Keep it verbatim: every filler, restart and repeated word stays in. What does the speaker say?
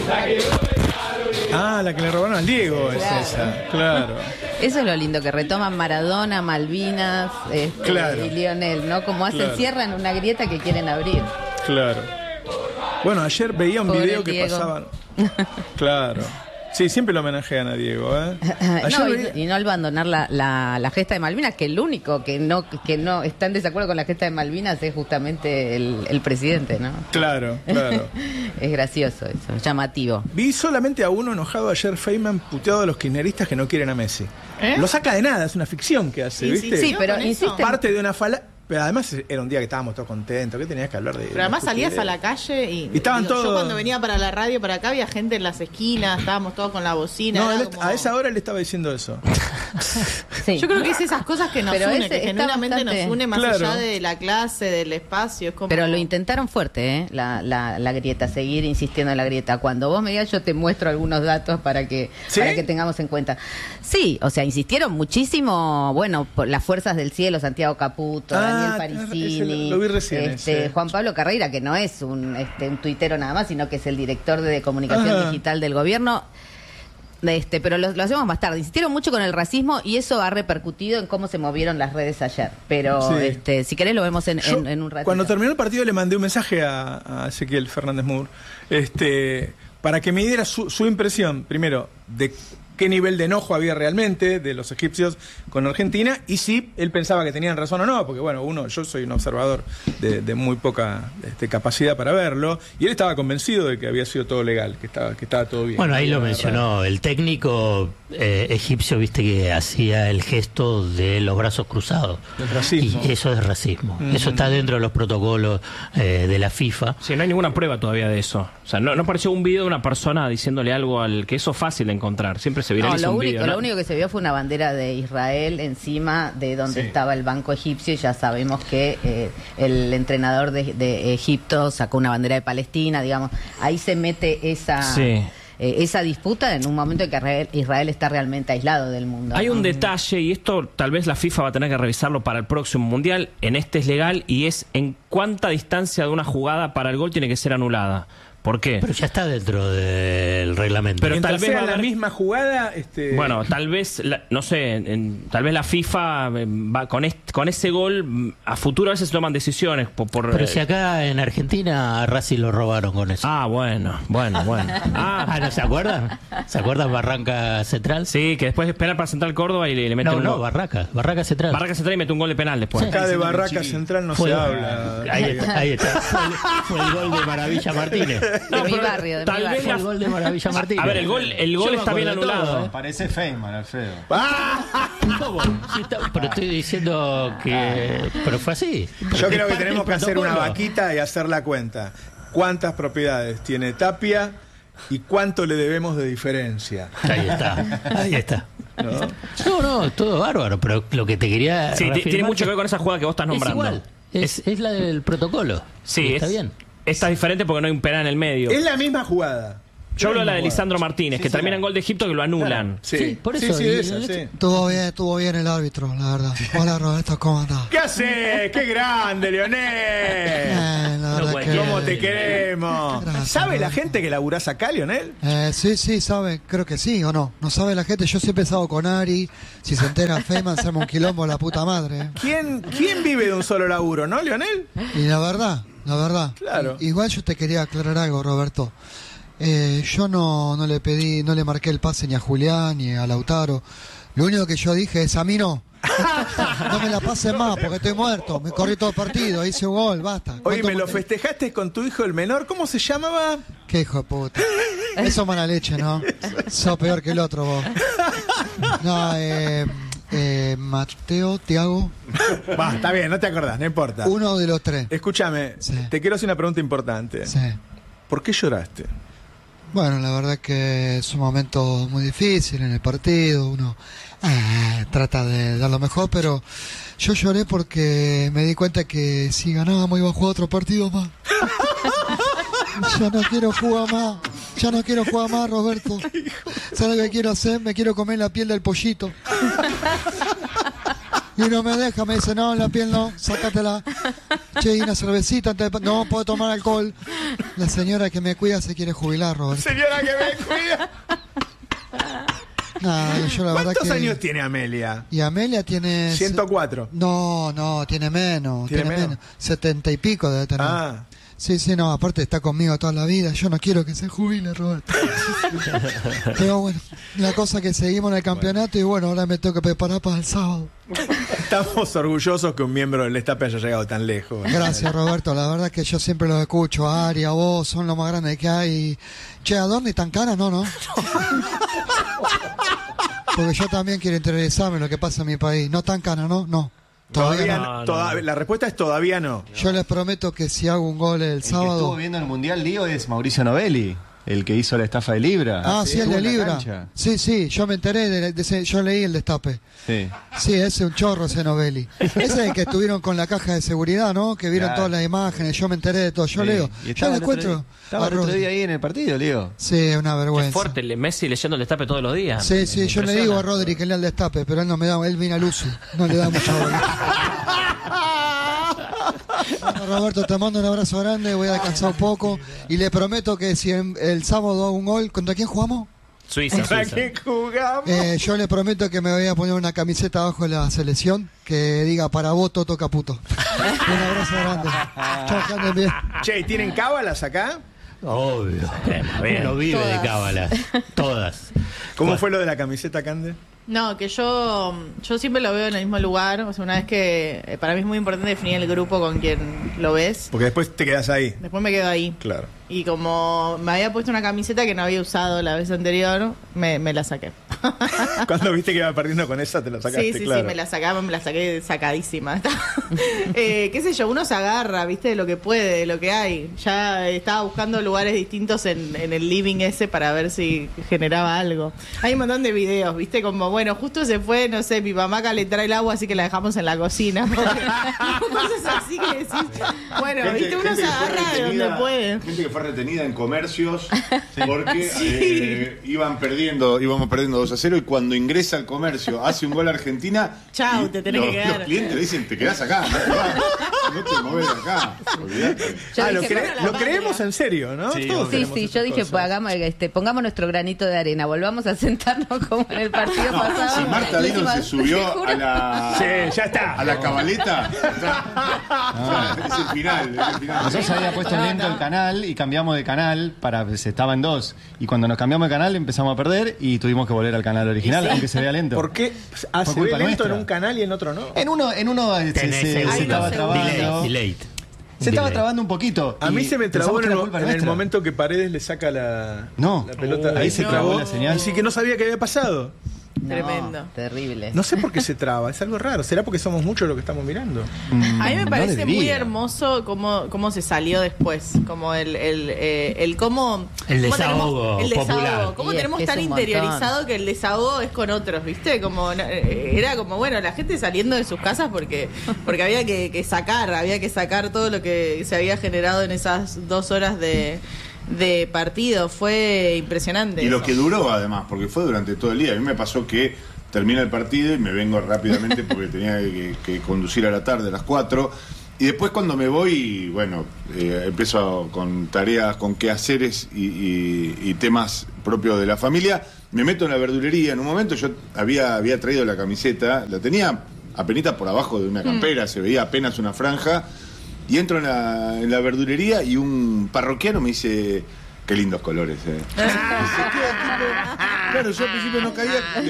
Ah, la que le robaron al Diego, claro. Es esa, claro. Eso es lo lindo, que retoman Maradona, Malvinas, este, claro. y Lionel, ¿no? Como hacen, claro. cierran una grieta que quieren abrir. Claro. Bueno, ayer veía un Pobre video que Diego. pasaban. Claro. Sí, siempre lo homenajean a Diego, ¿eh? Ayer no, veía... y, y no abandonar la, la, la gesta de Malvinas, que el único que no que no está en desacuerdo con la gesta de Malvinas es justamente el, el presidente, ¿no? Claro, claro. Es gracioso eso, llamativo. Vi solamente a uno enojado ayer, Feynman, puteado a los kirchneristas que no quieren a Messi. ¿Eh? Lo saca de nada, es una ficción que hace, Sí, ¿viste? Sí, pero insiste. Parte de una fala... Pero además era un día que estábamos todos contentos, que tenías que hablar de... Pero además salías a la calle y, y estaban digo, todos... yo cuando venía para la radio, para acá, había gente en las esquinas, estábamos todos con la bocina. No, él, como... a esa hora él estaba diciendo eso. Sí. Yo creo que es esas cosas que nos Pero une, ese que está genuinamente bastante... nos une más Claro. allá de la clase, del espacio. Es como... Pero lo intentaron fuerte, ¿eh? La, la, la grieta, seguir insistiendo en la grieta. Cuando vos me digas, yo te muestro algunos datos para que, ¿Sí? para que tengamos en cuenta. Sí, o sea, insistieron muchísimo, bueno, por las fuerzas del cielo, Santiago Caputo, Ah, Daniel ese Parisini, lo- lo vi recién, este, ese. Juan Pablo Carreira, que no es un, este, un tuitero nada más, sino que es el director de comunicación Ah. digital del gobierno. Este, pero lo, lo hacemos más tarde. Insistieron mucho con el racismo y eso ha repercutido en cómo se movieron las redes ayer. Pero Sí. este, si querés lo vemos en, Yo, en, en un ratito. Cuando terminó el partido le mandé un mensaje a, a Ezequiel Fernández Mur, este, para que me diera su, su impresión, primero, de qué nivel de enojo había realmente de los egipcios con Argentina y si él pensaba que tenían razón o no, porque bueno, uno, yo soy un observador de, de muy poca este, capacidad para verlo, y él estaba convencido de que había sido todo legal, que estaba, que estaba todo bien. Bueno, ahí lo Era mencionó raro. el técnico eh, egipcio, viste que hacía el gesto de los brazos cruzados. Del racismo. Y eso es racismo. Mm. Eso está dentro de los protocolos eh, de la FIFA. Sí, no hay ninguna prueba todavía de eso. O sea, no, no apareció un video de una persona diciéndole algo al que eso es fácil de encontrar. Siempre se No, viraliza lo un único, video, ¿no? lo único que se vio fue una bandera de Israel encima de donde Sí. estaba el banco egipcio, y ya sabemos que eh, el entrenador de, de Egipto sacó una bandera de Palestina, digamos. Ahí se mete esa Sí. eh, esa disputa en un momento en que Israel, Israel está realmente aislado del mundo. Hay ¿no? un detalle, y esto tal vez la FIFA va a tener que revisarlo para el próximo Mundial. En este es legal, y es en cuánta distancia de una jugada para el gol tiene que ser anulada. ¿Por qué? Pero ya está dentro del reglamento. Pero Mientras tal vez sea va a la haber- misma jugada, este, Bueno, tal vez, la- no sé, en- en- tal vez la FIFA eh, va con, est- con ese gol, mm, a futuro a veces toman decisiones por... por, Pero eh, si acá en Argentina a Racing lo robaron con eso. Ah, bueno, bueno, bueno. Ah, Ah, ¿no se acuerdan? ¿Se acuerdan Barranca Central? sí, que después espera para Central Córdoba y le, le mete No, un no, gol. Barraca, Barraca Central. Barraca Central y mete un gol de penal después. Sí. acá de Diciendo que Barraca Chile- Central no Fue- se habla. Ahí está, ahí está. Fue el, fue el gol de Maravilla Martínez. De mi pero barrio, de mi tal barrio. vez Fue la- el gol de Maravilla Martínez. A ver, el gol, el gol Yo me está bien acuerdo de anulado. todo, ¿eh? Parece Feynman, Alfredo. ¿Cómo? Sí, está- pero estoy diciendo que... Pero fue así. Pero Yo es creo que parte tenemos del que hacer una protocolo. vaquita y hacer la cuenta. ¿Cuántas propiedades tiene Tapia y cuánto le debemos de diferencia? Ahí está, ahí está. ¿No? No, no, todo bárbaro, pero lo que te quería Sí, ti- tiene reafirmar mucho que ver con esa jugada que vos estás es nombrando. igual, es, es la del protocolo. Sí, Y está es- bien. Esta es diferente porque no hay un penal en el medio. Es la misma jugada. Yo hablo de la de misma Lisandro Martínez, que termina en gol de Egipto, que lo anulan. Sí, Sí, por sí, eso, sí, y- esa, sí. Estuvo bien, estuvo bien el árbitro, la verdad. Hola Roberto, ¿cómo andás? ¿Qué haces? ¡Qué grande, Leonel! Eh, la verdad que... ¿Cómo te queremos? Gracias, ¿Sabe la Roberto. gente que laburás acá, Leonel? Eh, sí, sí, sabe, creo que sí o no. No sabe la gente, yo siempre he estado con Ari. Si se entera Feynman, se arma un quilombo la puta madre. eh. ¿Quién, ¿Quién vive de un solo laburo, no, Leonel? Y la verdad, la verdad. Claro. I- Igual yo te quería aclarar algo, Roberto. Eh, yo no, no le pedí, no le marqué el pase ni a Julián ni a Lautaro. Lo único que yo dije es a mí no. No me la pases más porque estoy muerto. Me corrí todo el partido, hice un gol, basta. Oye, ¿Cuánto me lo me- festejaste con tu hijo el menor. ¿Cómo se llamaba? Qué hijo de puta. Eso es mala leche, ¿no? Sos peor que el otro vos. No, eh, eh, Mateo, Tiago, Va, está bien, no te acordás, no importa. uno de los tres. Escúchame, Sí. te quiero hacer una pregunta importante. Sí. ¿Por qué lloraste? Bueno, la verdad que es un momento muy difícil en el partido, uno eh, trata de dar lo mejor, pero yo lloré porque me di cuenta que si ganábamos iba a jugar otro partido más. Ya no quiero jugar más, ya no quiero jugar más, Roberto. ¿Sabes lo que quiero hacer? Me quiero comer la piel del pollito. Y no me deja, me dice, no, la piel no, sácatela. Che, y una cervecita antes de... No puedo tomar alcohol. La señora que me cuida se quiere jubilar, Roberto. Señora que me cuida. Nada, yo la verdad ¿Cuántos que... años tiene Amelia? Y Amelia tiene... ciento cuatro. No, no, tiene menos. ¿Tiene Tiene, menos? menos. Setenta y pico debe tener. Ah. Sí, sí, no, aparte está conmigo toda la vida. Yo no quiero que se jubile, Roberto. Pero bueno, la cosa que seguimos en el campeonato y bueno, ahora me tengo que preparar para el sábado. Estamos orgullosos que un miembro del Destape haya llegado tan lejos. Gracias, Roberto. La verdad que yo siempre los escucho. A Ari, a vos, son lo más grande que hay. Che, ¿Adorni tan cara? No, no. Porque yo también quiero interesarme en lo que pasa en mi país. No tan cara, ¿no? No. Todavía, Todavía no. no, no, toda- no. La respuesta es todavía no. Yo les prometo que si hago un gol el, El que estuvo sábado... viendo el Mundial, Lío, es Mauricio Novelli, el que hizo la estafa de Libra. Ah, sí, el Estuvo de en la Libra. cancha. Sí, sí, yo me enteré, de, de ese- yo leí el destape. Sí. Sí, ese es un chorro, ese Novelli. Ese es el que estuvieron con la caja de seguridad, ¿no? Que vieron Claro. todas las imágenes, yo me enteré de todo. Yo Sí. leo, Y yo estaba le el otro encuentro... día- Estaba a el otro Rodri. día ahí en el partido, Lío. Sí, una Qué vergüenza. fuerte el Messi leyendo el Destape todos los días. Sí, sí, Me yo le impresiona. digo a Rodri que lea el destape, pero él no me da, él viene al uso, no le da mucha bola. Bueno, Roberto, te mando un abrazo grande, voy a descansar un poco y le prometo que si el, el sábado hago un gol, ¿contra quién jugamos? Suiza, ¿Para Suiza. qué jugamos? Eh, yo le prometo que me voy a poner una camiseta abajo de la selección que diga para vos Toto Caputo. Un abrazo grande. Chao, que anden bien. Che, ¿y tienen cábalas acá? Obvio. bien. Uno vive Todas. de cábalas. Todas. ¿Cómo fue lo de la camiseta, Cande? No, que yo yo siempre lo veo en el mismo lugar. O sea, una vez que eh, para mí es muy importante definir el grupo con quien lo ves. Porque después te quedas ahí. Después me quedo ahí. Claro. Y como me había puesto una camiseta que no había usado la vez anterior, me, me la saqué. Cuando viste que iba perdiendo con esa, te la sacaste, Sí, sí, claro. sí, me la sacaba, me la saqué sacadísima. eh, qué sé yo, uno se agarra, viste, de lo que puede, de lo que hay. Ya estaba buscando lugares distintos en, en el living ese para ver si generaba algo. Hay un montón de videos, viste, como, bueno, justo se fue, no sé, mi mamá le trae el agua, así que la dejamos en la cocina. Porque cosas así que decís, bueno, Gente- viste, uno gente se que fue agarra de donde retenida- puede. Gente que fue retenida en comercios porque Sí. eh, iban perdiendo, íbamos perdiendo dos a cero y cuando ingresa al comercio, hace un gol Argentina. Chau, y te tenés los, que quedar. Los clientes le dicen, te quedás acá, no te, vas, no te moves de acá. Olvidate. Yo ah, lo, dije, cre- bueno, la lo patria. creemos en serio, ¿no? Sí, Todos Sí, creemos sí, esas yo dije, cosas. pues hagamos, este, pongamos nuestro granito de arena, volvamos a sentarnos como en el partido No, pasado. si Marta Le Dino dijimos, se "Te subió juro". a la, Sí, ya está. a la cabaleta, ya, es el final. Es el final. Nosotros había puesto lento el canal y cambiamos de canal para se estaba en dos. Y cuando nos cambiamos de canal empezamos a perder y tuvimos que volver al canal original, aunque se vea lento. ¿Por qué ah, Por se ve culpa lento nuestra. en un canal y en otro no? En uno, en uno eh, se, Tenés se- el- se Ahí no estaba se trabando. Delay, delayed. Se estaba Delay. trabando un poquito. A mí y se me pensamos trabó en que el, era mo- culpa en el nuestra. momento que Paredes le saca la, No. la pelota. Ahí se no. trabó la señal. Así que no sabía qué había pasado. No, Tremendo. Terrible. No sé por qué se traba, es algo raro. ¿Será porque somos muchos los que estamos mirando? Mm, A mí me no parece debería. muy hermoso cómo, cómo se salió después, como el, el, eh, el cómo... El cómo desahogo tenemos, el popular. desahogo, cómo Y es tenemos que es tan un montón. interiorizado que el desahogo es con otros, ¿viste? Como eh, era como, bueno, la gente saliendo de sus casas porque, porque había que, que sacar, había que sacar todo lo que se había generado en esas dos horas de, de partido. Fue impresionante. Y lo eso. que duró además, porque fue durante todo el día. A mí me pasó que termina el partido y me vengo rápidamente porque tenía que, que conducir a la tarde a las cuatro. Y después cuando me voy, bueno, eh, empiezo con tareas, con quehaceres y, y, y temas propios de la familia. Me meto en la verdulería. En un momento yo había, había traído la camiseta, la tenía apenita por abajo de una campera, se veía apenas una franja. Y entro en la, en la verdulería y un parroquiano me dice... Qué lindos colores, eh. Claro, yo al principio no caía.